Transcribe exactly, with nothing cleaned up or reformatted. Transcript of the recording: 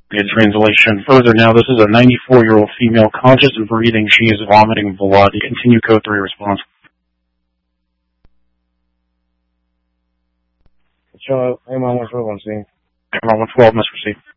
In translation, further now, this is a ninety-four-year-old female conscious and breathing. She is vomiting blood. Continue code three response. Show A M one twelve on scene. A M one twelve, must receive.